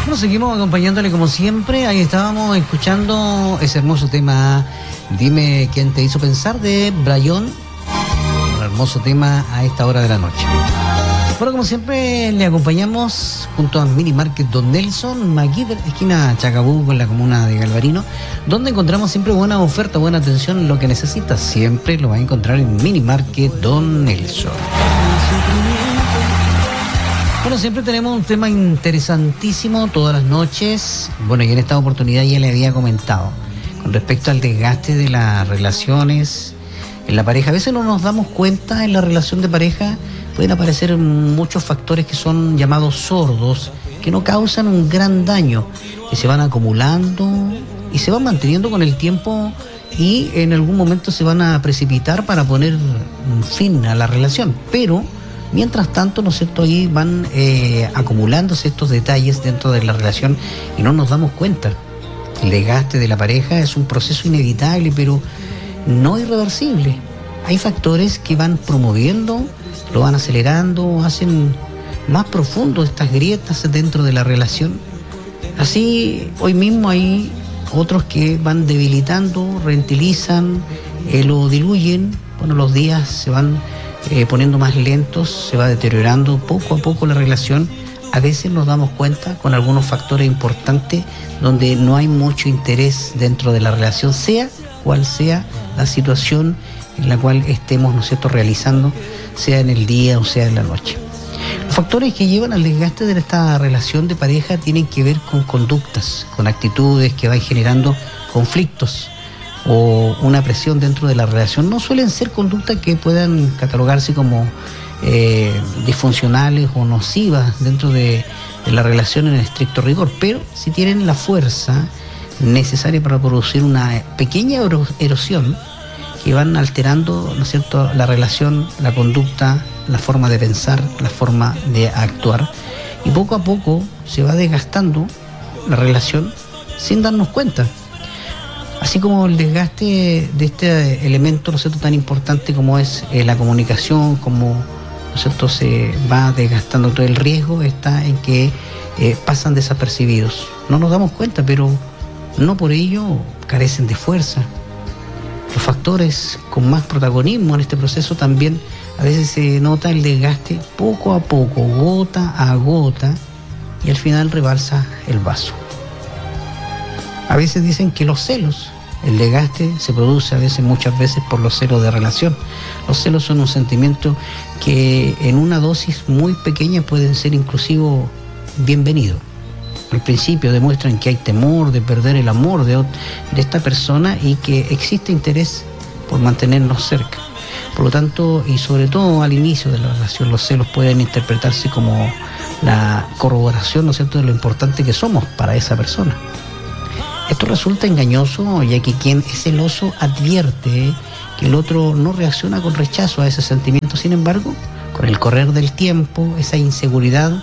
Bueno, seguimos acompañándole como siempre. Ahí estábamos escuchando ese hermoso tema, Dime quién te hizo pensar, de Brayón. Un hermoso tema a esta hora de la noche. Bueno, como siempre le acompañamos junto a Mini Market Don Nelson, Maquíver, esquina Chacabuco, en la comuna de Galvarino, donde encontramos siempre buena oferta, buena atención, lo que necesita siempre lo va a encontrar en Mini Market Don Nelson. Bueno, siempre tenemos un tema interesantísimo todas las noches. Bueno, y en esta oportunidad ya le había comentado con respecto al desgaste de las relaciones en la pareja. A veces no nos damos cuenta en la relación de pareja. Pueden aparecer muchos factores que son llamados sordos, que no causan un gran daño, que se van acumulando y se van manteniendo con el tiempo y en algún momento se van a precipitar para poner un fin a la relación. Pero mientras tanto, ¿no es cierto?, ahí van acumulándose estos detalles dentro de la relación y no nos damos cuenta. El desgaste de la pareja es un proceso inevitable, pero no irreversible. Hay factores que van promoviendo, lo van acelerando, hacen más profundo estas grietas dentro de la relación. Así, hoy mismo hay otros que van debilitando, reentilizan, lo diluyen. Bueno, los días se van poniendo más lentos, se va deteriorando poco a poco la relación. A veces nos damos cuenta con algunos factores importantes donde no hay mucho interés dentro de la relación, sea cual sea la situación en la cual estemos, ¿no es cierto?, realizando, sea en el día o sea en la noche. Los factores que llevan al desgaste de esta relación de pareja tienen que ver con conductas, con actitudes que van generando conflictos o una presión dentro de la relación. No suelen ser conductas que puedan catalogarse como disfuncionales o nocivas dentro de la relación en estricto rigor, pero sí tienen la fuerza necesaria para producir una pequeña erosión que van alterando, ¿no es cierto?, la relación, la conducta, la forma de pensar, la forma de actuar, y poco a poco se va desgastando la relación sin darnos cuenta. Así como el desgaste de este elemento, ¿no es cierto?, tan importante como es la comunicación, como, ¿no es cierto?, se va desgastando todo. El riesgo está en que pasan desapercibidos. No nos damos cuenta, pero no por ello carecen de fuerza. Los factores con más protagonismo en este proceso también, a veces se nota el desgaste poco a poco, gota a gota, y al final rebalsa el vaso. A veces dicen que los celos, el desgaste se produce muchas veces por los celos de relación. Los celos son un sentimiento que en una dosis muy pequeña pueden ser inclusive bienvenidos. Al principio demuestran que hay temor de perder el amor de esta persona y que existe interés por mantenernos cerca. Por lo tanto, y sobre todo al inicio de la relación, los celos pueden interpretarse como la corroboración, ¿no es cierto?, de lo importante que somos para esa persona. Esto resulta engañoso, ya que quien es celoso advierte que el otro no reacciona con rechazo a ese sentimiento. Sin embargo, con el correr del tiempo, esa inseguridad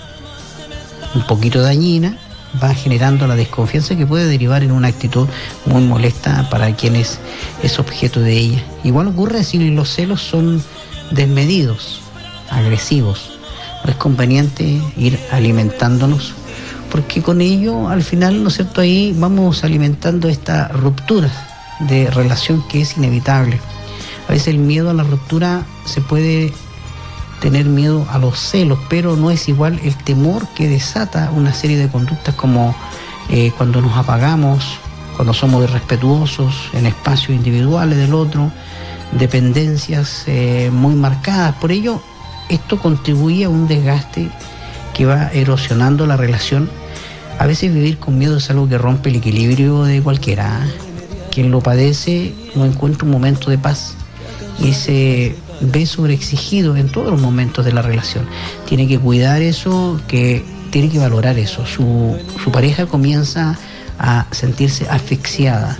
un poquito dañina va generando la desconfianza que puede derivar en una actitud muy molesta para quien es objeto de ella. Igual ocurre si los celos son desmedidos, agresivos. No es conveniente ir alimentándonos, porque con ello al final, ¿no es cierto?, ahí vamos alimentando esta ruptura de relación que es inevitable. A veces el miedo a la ruptura se puede tener miedo a los celos, pero no es igual el temor que desata una serie de conductas como cuando nos apagamos, cuando somos irrespetuosos en espacios individuales del otro, dependencias muy marcadas. Por ello, esto contribuye a un desgaste que va erosionando la relación. A veces vivir con miedo es algo que rompe el equilibrio de cualquiera. Quien lo padece no encuentra un momento de paz y se ve sobreexigido en todos los momentos de la relación. Tiene que cuidar eso, tiene que valorar eso. Su pareja comienza a sentirse asfixiada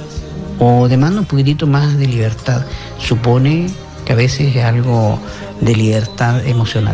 o demanda un poquitito más de libertad. Supone que a veces es algo de libertad emocional.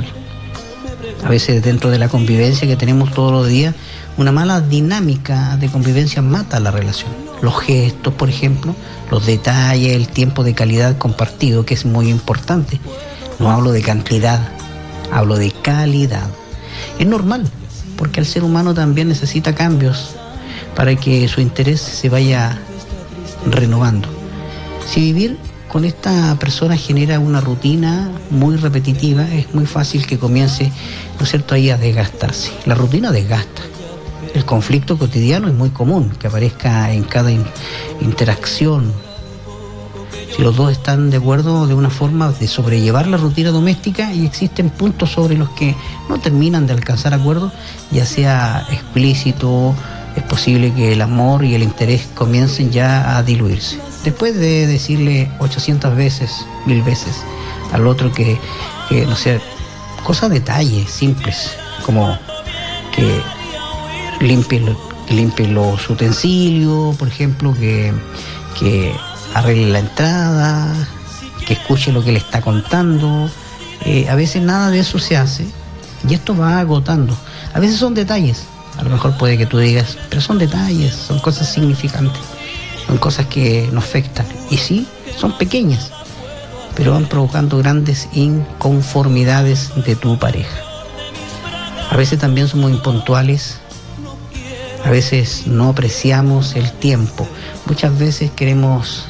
A veces dentro de la convivencia que tenemos todos los días, una mala dinámica de convivencia mata la relación. Los gestos, por ejemplo, los detalles, el tiempo de calidad compartido, que es muy importante. No hablo de cantidad, hablo de calidad. Es normal porque el ser humano también necesita cambios para que su interés se vaya renovando. Si vivir con esta persona genera una rutina muy repetitiva, es muy fácil que comience, ¿no es cierto?, ahí a desgastarse. La rutina desgasta. El conflicto cotidiano es muy común que aparezca en cada interacción. Si los dos están de acuerdo de una forma de sobrellevar la rutina doméstica y existen puntos sobre los que no terminan de alcanzar acuerdo, ya sea explícito, es posible que el amor y el interés comiencen ya a diluirse. Después de decirle 800 veces, 1000 veces al otro que no sé, cosas, detalles simples, como que limpie los utensilios, por ejemplo, que arregle la entrada, que escuche lo que le está contando. A veces nada de eso se hace y esto va agotando. A veces son detalles, a lo mejor puede que tú digas, pero son detalles, son cosas significantes, son cosas que nos afectan. Y sí, son pequeñas, pero van provocando grandes inconformidades de tu pareja. A veces también somos impuntuales, a veces no apreciamos el tiempo. Muchas veces queremos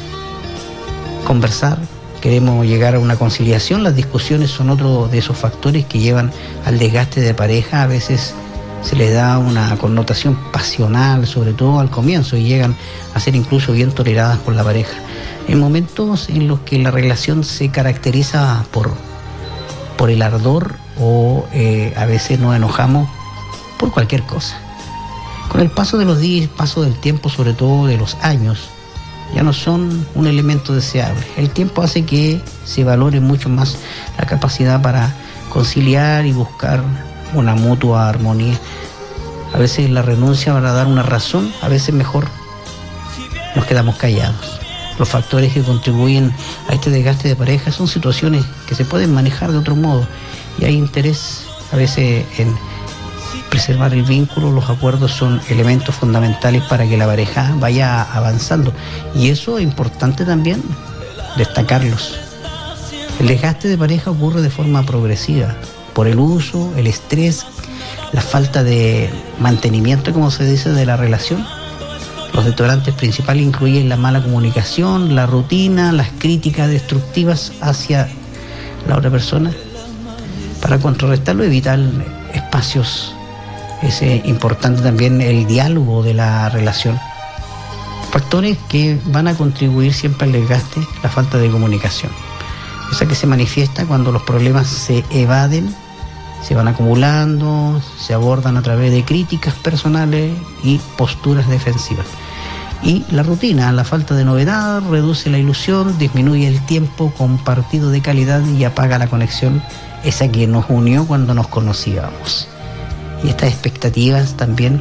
conversar, queremos llegar a una conciliación. Las discusiones son otro de esos factores que llevan al desgaste de pareja. A veces se les da una connotación pasional, sobre todo al comienzo, y llegan a ser incluso bien toleradas por la pareja. En momentos en los que la relación se caracteriza por el ardor o a veces nos enojamos por cualquier cosa. Con el paso de los días, paso del tiempo, sobre todo de los años, ya no son un elemento deseable. El tiempo hace que se valore mucho más la capacidad para conciliar y buscar una mutua armonía. A veces la renuncia para dar una razón, a veces mejor nos quedamos callados. Los factores que contribuyen a este desgaste de pareja son situaciones que se pueden manejar de otro modo, y hay interés a veces en preservar el vínculo. Los acuerdos son elementos fundamentales para que la pareja vaya avanzando, y eso es importante también destacarlos. El desgaste de pareja ocurre de forma progresiva por el uso, el estrés, la falta de mantenimiento, como se dice, de la relación. Los detonantes principales incluyen la mala comunicación, la rutina, las críticas destructivas hacia la otra persona. Para contrarrestarlo, evitar espacios. Es importante también el diálogo de la relación. Factores que van a contribuir siempre al desgaste: la falta de comunicación. Esa que se manifiesta cuando los problemas se evaden, se van acumulando, se abordan a través de críticas personales y posturas defensivas. Y la rutina, la falta de novedad, reduce la ilusión, disminuye el tiempo compartido de calidad y apaga la conexión, esa que nos unió cuando nos conocíamos. Y estas expectativas también,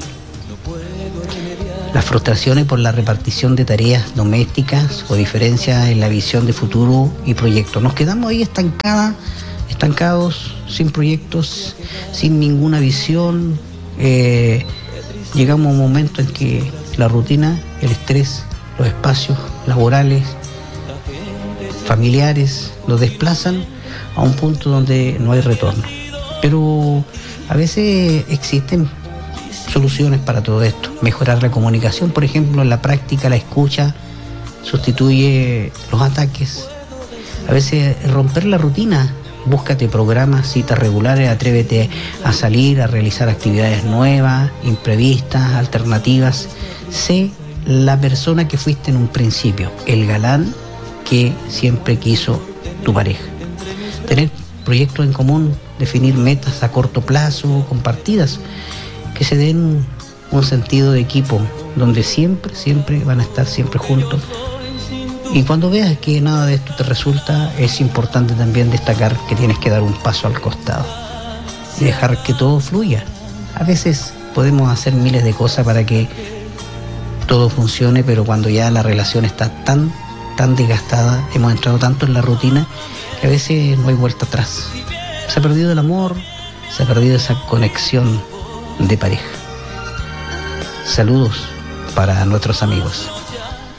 las frustraciones por la repartición de tareas domésticas o diferencias en la visión de futuro y proyectos. Nos quedamos ahí estancados, sin proyectos, sin ninguna visión. Llegamos a un momento en que la rutina, el estrés, los espacios laborales, familiares, nos desplazan a un punto donde no hay retorno. Pero a veces existen soluciones para todo esto. Mejorar la comunicación, por ejemplo, en la práctica la escucha sustituye los ataques. A veces romper la rutina, búscate programas, citas regulares, atrévete a salir, a realizar actividades nuevas, imprevistas, alternativas. Sé la persona que fuiste en un principio, el galán que siempre quiso tu pareja. Tener proyectos en común, definir metas a corto plazo, compartidas, que se den un sentido de equipo, donde siempre van a estar siempre juntos. Y cuando veas que nada de esto te resulta, es importante también destacar que tienes que dar un paso al costado y dejar que todo fluya. A veces podemos hacer miles de cosas para que todo funcione, pero cuando ya la relación está tan desgastada, hemos entrado tanto en la rutina, que a veces no hay vuelta atrás. Se ha perdido el amor, se ha perdido esa conexión de pareja. Saludos para nuestros amigos.